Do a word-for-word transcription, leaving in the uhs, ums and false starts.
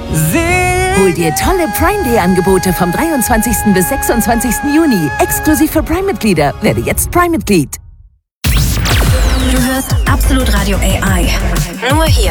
Sing. Hol dir tolle Prime Day Angebote vom dreiundzwanzigsten bis sechsundzwanzigsten Juni. Exklusiv für Prime-Mitglieder. Werde jetzt Prime-Mitglied. Du hörst Absolut Radio A I. Nur hier.